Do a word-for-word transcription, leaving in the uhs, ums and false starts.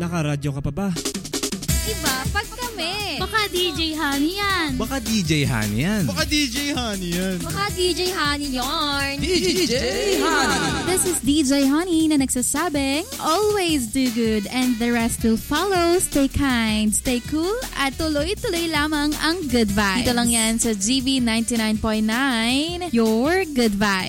Nakaradyo ka pa ba? Iba, pag kami. Baka D J Honey yan. Baka D J Honey yan. Baka D J Honey yan. Baka D J Honey yarn. D J Honey. This is D J Honey na nagsasabing, always do good and the rest will follow. Stay kind, stay cool, at tuloy-tuloy lamang ang good vibes. Dito lang yan sa G V ninety-nine point nine, your good vibes.